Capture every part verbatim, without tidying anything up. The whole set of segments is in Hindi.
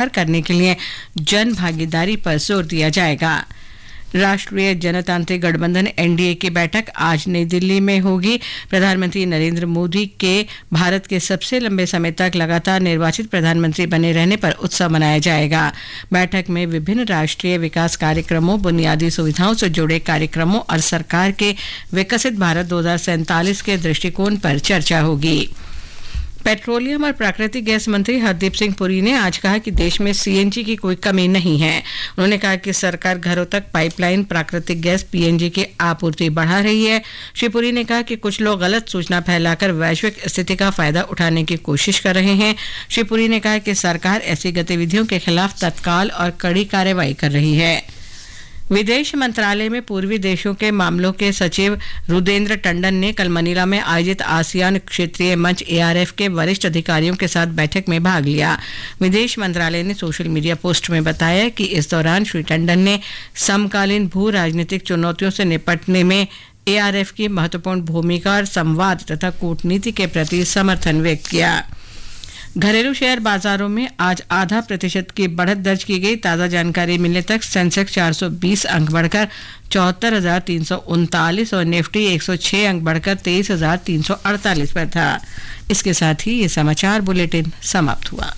साकार करने के लिए जन भागीदारी पर जोर दिया जाएगा। राष्ट्रीय जनतांत्रिक गठबंधन एनडीए की बैठक आज नई दिल्ली में होगी। प्रधानमंत्री नरेंद्र मोदी के भारत के सबसे लंबे समय तक लगातार निर्वाचित प्रधानमंत्री बने रहने पर उत्सव मनाया जाएगा। बैठक में विभिन्न राष्ट्रीय विकास कार्यक्रमों, बुनियादी सुविधाओं से जुड़े कार्यक्रमों और सरकार के विकसित भारत दो हज़ार सैंतालीस के दृष्टिकोण पर चर्चा होगी। पेट्रोलियम और प्राकृतिक गैस मंत्री हरदीप सिंह पुरी ने आज कहा कि देश में सीएनजी की कोई कमी नहीं है। उन्होंने कहा कि सरकार घरों तक पाइपलाइन प्राकृतिक गैस पीएनजी की आपूर्ति बढ़ा रही है। श्री पुरी ने कहा कि कुछ लोग गलत सूचना फैलाकर वैश्विक स्थिति का फायदा उठाने की कोशिश कर रहे हैं। श्री पुरी ने कहा कि सरकार ऐसी गतिविधियों के खिलाफ तत्काल और कड़ी कार्रवाई कर रही है। विदेश मंत्रालय में पूर्वी देशों के मामलों के सचिव रुदेंद्र टंडन ने कल मनीला में आयोजित आसियान क्षेत्रीय मंच एआरएफ के वरिष्ठ अधिकारियों के साथ बैठक में भाग लिया। विदेश मंत्रालय ने सोशल मीडिया पोस्ट में बताया कि इस दौरान श्री टंडन ने समकालीन भू राजनीतिक चुनौतियों से निपटने में एआरएफ की महत्वपूर्ण भूमिका और संवाद तथा कूटनीति के प्रति समर्थन व्यक्त किया। घरेलू शेयर बाजारों में आज आधा प्रतिशत की बढ़त दर्ज की गई। ताज़ा जानकारी मिलने तक सेंसेक्स चार सौ बीस अंक बढ़कर चौहत्तर हजार तीन सौ उनतालीस और निफ्टी एक सौ छह अंक बढ़कर तेईस हजार तीन सौ अड़तालीस पर था। इसके साथ ही ये समाचार बुलेटिन समाप्त हुआ।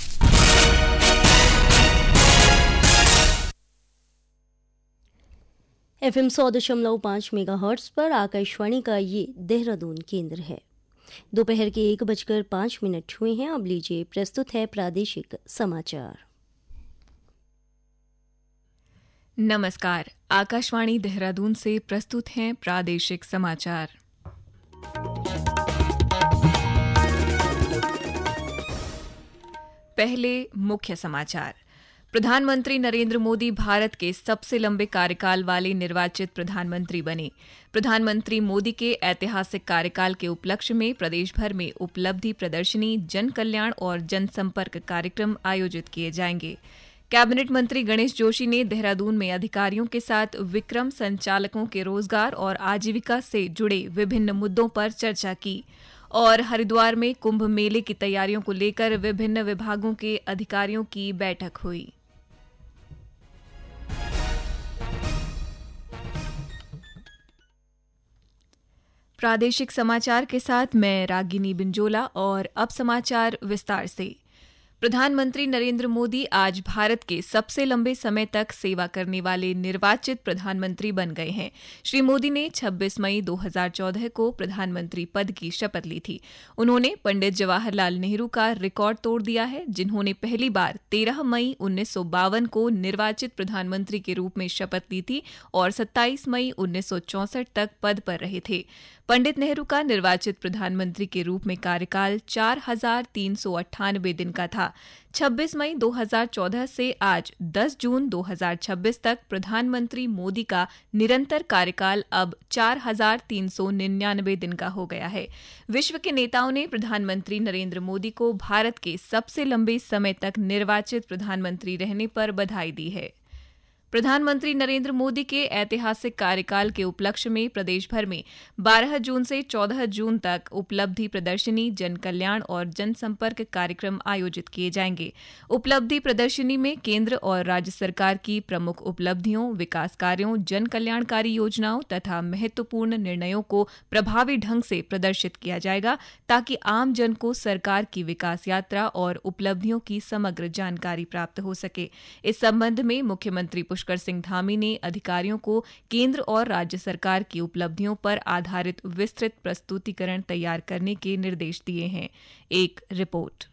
एफएम सौ दशमलव पाँच मेगाहर्ट्ज पर आकाशवाणी का ये देहरादून केंद्र है। दोपहर के एक बजकर पाँच मिनट हुए हैं। अब लीजिए प्रस्तुत है प्रादेशिक समाचार। नमस्कार, आकाशवाणी देहरादून से प्रस्तुत हैं प्रादेशिक समाचार। पहले मुख्य समाचार। प्रधानमंत्री नरेंद्र मोदी भारत के सबसे लंबे कार्यकाल वाले निर्वाचित प्रधानमंत्री बने। प्रधानमंत्री मोदी के ऐतिहासिक कार्यकाल के उपलक्ष्य में प्रदेश भर में उपलब्धि प्रदर्शनी, जन कल्याण और जनसंपर्क कार्यक्रम आयोजित किए जाएंगे। कैबिनेट मंत्री गणेश जोशी ने देहरादून में अधिकारियों के साथ विक्रम संचालकों के रोजगार और आजीविका से जुड़े विभिन्न मुद्दों पर चर्चा की और हरिद्वार में कुंभ मेले की तैयारियों को लेकर विभिन्न विभागों के अधिकारियों की बैठक हुई। प्रादेशिक समाचार के साथ मैं रागिनी बिंजोला और अब समाचार विस्तार से। प्रधानमंत्री नरेंद्र मोदी आज भारत के सबसे लंबे समय तक सेवा करने वाले निर्वाचित प्रधानमंत्री बन गए हैं। श्री मोदी ने छब्बीस मई दो हज़ार चौदह को प्रधानमंत्री पद की शपथ ली थी। उन्होंने पंडित जवाहरलाल नेहरू का रिकॉर्ड तोड़ दिया है, जिन्होंने पहली बार तेरह मई उन्नीस सौ बावन को निर्वाचित प्रधानमंत्री के रूप में शपथ ली थी और सत्ताईस मई उन्नीस सौ चौसठ तक पद पर रहे थे। पंडित नेहरू का निर्वाचित प्रधानमंत्री के रूप में कार्यकाल चार हजार तीन सौ अट्ठानबे दिन का था। छब्बीस मई दो हज़ार चौदह से आज दस जून दो हज़ार छब्बीस तक प्रधानमंत्री मोदी का निरंतर कार्यकाल अब चार हजार तीन सौ निन्यानबे दिन का हो गया है। विश्व के नेताओं ने प्रधानमंत्री नरेंद्र मोदी को भारत के सबसे लंबे समय तक निर्वाचित प्रधानमंत्री रहने पर बधाई दी है। प्रधानमंत्री नरेंद्र मोदी के ऐतिहासिक कार्यकाल के उपलक्ष्य में प्रदेश भर में बारह जून से चौदह जून तक उपलब्धि प्रदर्शनी, जन कल्याण और जनसंपर्क कार्यक्रम आयोजित किए जाएंगे। उपलब्धि प्रदर्शनी में केंद्र और राज्य सरकार की प्रमुख उपलब्धियों, विकास कार्यों, जन कल्याणकारी योजनाओं तथा महत्वपूर्ण निर्णयों को प्रभावी ढंग से प्रदर्शित किया जाएगा, ताकि आम जन को सरकार की विकास यात्रा और उपलब्धियों की समग्र जानकारी प्राप्त हो सके। इस संबंध में मुख्यमंत्री पुष्कर सिंह धामी ने अधिकारियों को केंद्र और राज्य सरकार की उपलब्धियों पर आधारित विस्तृत प्रस्तुतिकरण तैयार करने के निर्देश दिए हैं। एक रिपोर्ट।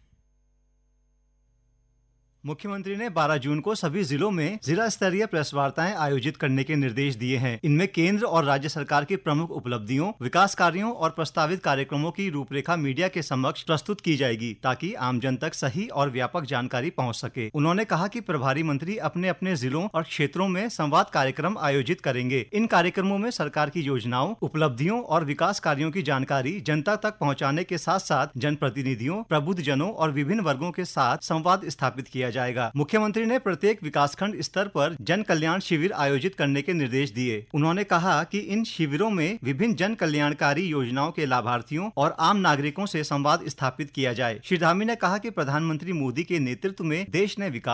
मुख्यमंत्री ने बारह जून को सभी जिलों में जिला स्तरीय प्रेस वार्ताएं आयोजित करने के निर्देश दिए हैं। इनमें केंद्र और राज्य सरकार की प्रमुख उपलब्धियों, विकास कार्यों और प्रस्तावित कार्यक्रमों की रूपरेखा मीडिया के समक्ष प्रस्तुत की जाएगी, ताकि आम जन तक सही और व्यापक जानकारी पहुंच सके। उन्होंने कहा कि प्रभारी मंत्री अपने अपने जिलों और क्षेत्रों में संवाद कार्यक्रम आयोजित करेंगे। इन कार्यक्रमों में सरकार की योजनाओं, उपलब्धियों और विकास कार्यों की जानकारी जनता तक पहुँचाने के साथ साथ जनप्रतिनिधियों, प्रबुद्धजनों और विभिन्न वर्गों के साथ संवाद स्थापित किया जाएगा। मुख्यमंत्री ने प्रत्येक विकासखंड स्तर पर जन कल्याण शिविर आयोजित करने के निर्देश दिए। उन्होंने कहा कि इन शिविरों में विभिन्न जन कल्याणकारी योजनाओं के लाभार्थियों और आम नागरिकों से संवाद स्थापित किया जाए। श्री धामी ने कहा कि प्रधानमंत्री मोदी के नेतृत्व में देश ने विकास